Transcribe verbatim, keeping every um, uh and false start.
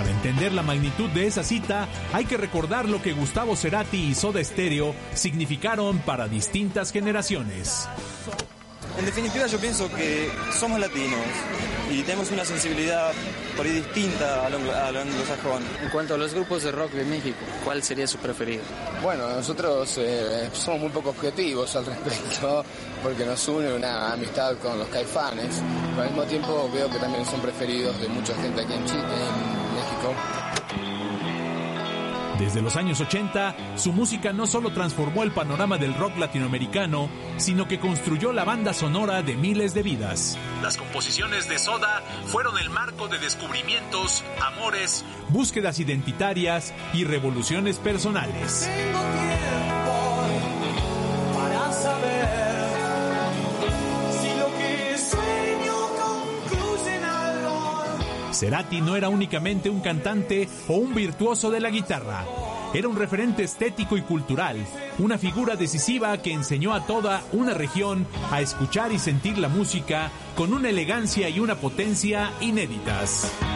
Para entender la magnitud de esa cita, hay que recordar lo que Gustavo Cerati y Soda Stereo significaron para distintas generaciones. En definitiva, yo pienso que somos latinos y tenemos una sensibilidad por ahí distinta a lo, a lo anglosajón. En cuanto a los grupos de rock de México, ¿cuál sería su preferido? Bueno, nosotros eh, somos muy poco objetivos al respecto, porque nos une una amistad con los Caifanes, pero al mismo tiempo veo que también son preferidos de mucha gente aquí en Chile, en México. Desde los años ochenta, su música no solo transformó el panorama del rock latinoamericano, sino que construyó la banda sonora de miles de vidas. Las composiciones de Soda fueron el marco de descubrimientos, amores, búsquedas identitarias y revoluciones personales. Tengo tiempo para saber si lo que sueño concluye en algo. Cerati no era únicamente un cantante o un virtuoso de la guitarra. Era un referente estético y cultural, una figura decisiva que enseñó a toda una región a escuchar y sentir la música con una elegancia y una potencia inéditas.